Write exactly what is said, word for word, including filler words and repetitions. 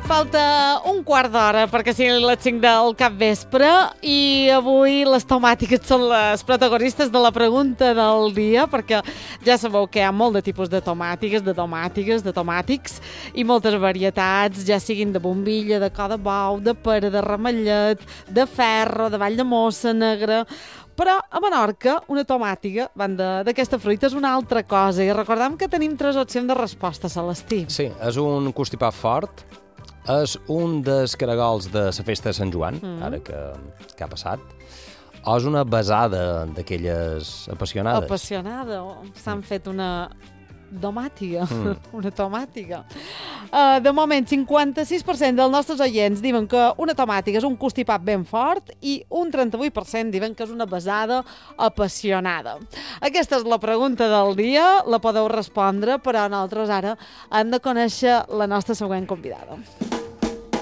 Falta un quart d'hora perquè siguin les cinc del capvespre i avui les tomàtiques són les protagonistes de la pregunta del dia, perquè ja sabeu que hi ha molt de tipus de tomàtiques, de tomàtiques, de tomàtics i moltes varietats, ja siguin de bombilla, de cor de bou, de pera, de ramellet, de ferro, de vall de mossa negra. Però a Menorca una tomàtiga, banda d'aquesta fruita, és una altra cosa i recordem que tenim tres opcions de resposta, Celestí. Sí, és un constipat fort, és un dels caragols de la festa de Sant Joan, mm. ara que, que ha passat, o és una besada d'aquelles apassionades. Apassionada, s'han fet una domàtiga, mm. una tomàtiga. Uh, de moment, cinquanta-sis per cent dels nostres oients diuen que una tomàtiga és un constipat ben fort i un trenta-vuit per cent diuen que és una besada apassionada. Aquesta és la pregunta del dia, la podeu respondre, però nosaltres ara hem de conèixer la nostra següent convidada.